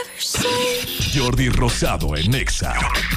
Jordi Rosado en Nexa.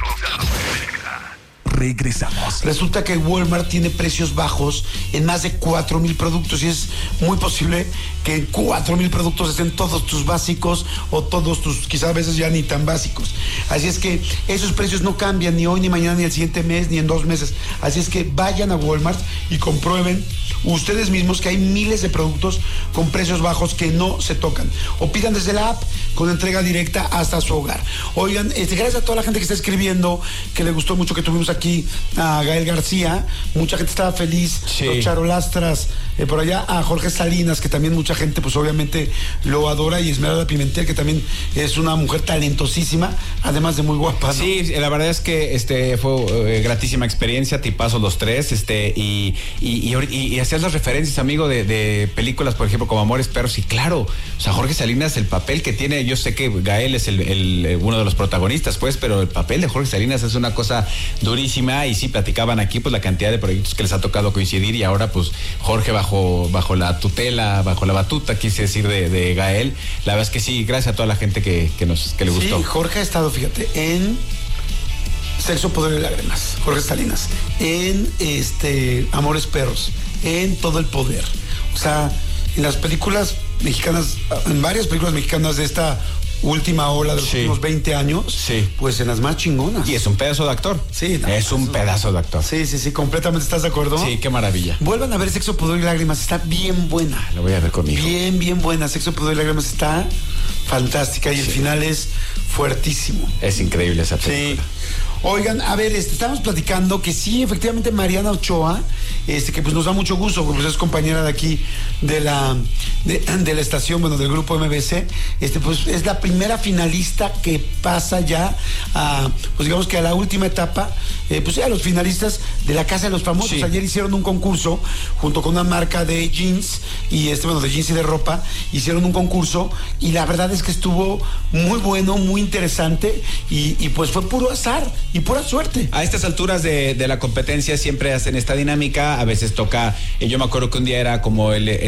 Regresamos. Resulta que Walmart tiene precios bajos en más de 4,000 productos y es muy posible que en 4,000 productos estén todos tus básicos o todos tus, quizás a veces ya ni tan básicos. Así es que esos precios no cambian ni hoy, ni mañana, ni el siguiente mes, ni en 2 meses. Así es que vayan a Walmart y comprueben ustedes mismos que hay miles de productos con precios bajos que no se tocan. O pidan desde la app con entrega directa hasta su hogar. Oigan, gracias a toda la gente que está escribiendo, que le gustó mucho que tuvimos aquí a Gael García. Mucha gente estaba feliz. Sí. Los charolastras, por allá a Jorge Salinas, que también mucha gente pues obviamente lo adora, y Esmeralda Pimentel, que también es una mujer talentosísima, además de muy guapa, ¿no? Sí, la verdad es que fue gratísima experiencia, tipazos los tres, y hacías las referencias, amigo, de películas, por ejemplo, como Amores Perros, y claro, o sea, Jorge Salinas, el papel que tiene, yo sé que Gael es uno de los protagonistas, pues, pero el papel de Jorge Salinas es una cosa durísima, y sí, platicaban aquí, pues, la cantidad de proyectos que les ha tocado coincidir, y ahora, pues, Jorge bajo la tutela, bajo la batuta, quise decir, de Gael. La verdad es que sí, gracias a toda la gente que le gustó. Sí, Jorge ha estado, fíjate, en Sexo, Poder y Lágrimas, Jorge Salinas, en Amores Perros, en Todo el Poder. O sea, en las películas mexicanas, en varias películas mexicanas de esta última ola de los últimos 20 años, sí, pues en las más chingonas. Y es un pedazo de actor. Sí, no, es un pedazo de actor. Sí, completamente. ¿Estás de acuerdo? Sí, qué maravilla. Vuelvan a ver Sexo, Pudor y Lágrimas, está bien buena. Lo voy a ver conmigo. Bien buena. Sexo, Pudor y Lágrimas está fantástica, y el final es fuertísimo. Es increíble esa película. Sí. Oigan, a ver, estamos platicando que sí, efectivamente, Mariana Ochoa, que pues nos da mucho gusto, porque pues es compañera de aquí de la estación, bueno, del grupo MBC, pues es la primera finalista que pasa ya a, pues digamos que a la última etapa, pues a los finalistas de la Casa de los Famosos. Sí. Ayer hicieron un concurso junto con una marca de jeans y de jeans y de ropa, hicieron un concurso, y la verdad es que estuvo muy bueno, muy interesante, y pues fue puro azar y pura suerte. A estas alturas de la competencia siempre hacen esta dinámica, a veces toca, yo me acuerdo que un día era como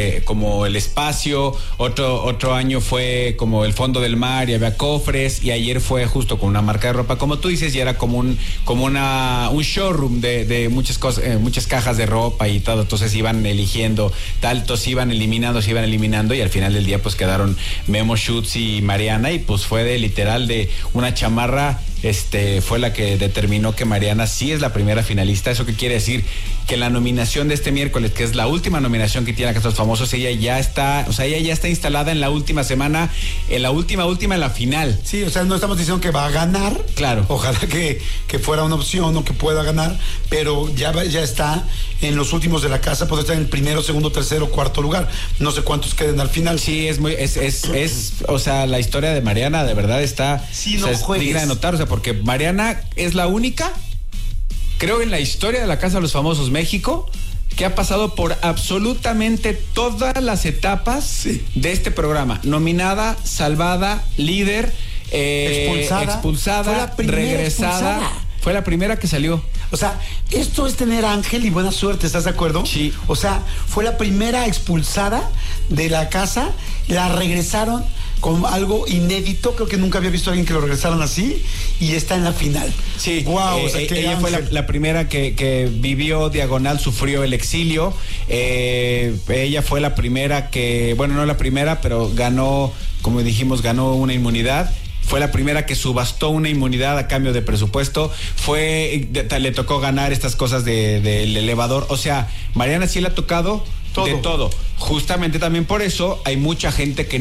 el espacio, otro año fue como el fondo del mar y había cofres, y ayer fue justo con una marca de ropa, como tú dices, y era como un showroom de muchas cosas, muchas cajas de ropa y todo, entonces iban eligiendo, se iban eliminando, y al final del día pues quedaron Memo Schutz y Mariana, y pues fue literal de una chamarra, fue la que determinó que Mariana sí es la primera finalista. ¿Eso qué quiere decir? Que la nominación de este miércoles, que es la última nominación que tiene la Casa de los Famosos, ella ya está instalada en la última semana, en la última, en la final. Sí, o sea, no estamos diciendo que va a ganar. Claro. Ojalá que fuera una opción o que pueda ganar, pero ya está en los últimos de la casa, puede estar en el primero, segundo, tercero, cuarto lugar. No sé cuántos queden al final. Sí, o sea, la historia de Mariana de verdad está, sí, no es digna de notar, o sea, porque Mariana es la única, creo, en la historia de la Casa de los Famosos México, que ha pasado por absolutamente todas las etapas de este programa. Nominada, salvada, líder, expulsada, regresada. Fue la primera que salió. O sea, esto es tener ángel y buena suerte, ¿estás de acuerdo? Sí. O sea, fue la primera expulsada de la casa, la regresaron con algo inédito, creo que nunca había visto a alguien que lo regresaran así, y está en la final. Sí, wow, o sea, ella fue la primera que vivió diagonal, sufrió el exilio. Ella fue la primera que, bueno, no la primera, pero ganó, como dijimos, ganó una inmunidad. Fue la primera que subastó una inmunidad a cambio de presupuesto. Le tocó ganar estas cosas del elevador. O sea, Mariana sí le ha tocado de todo. Justamente también por eso hay mucha gente que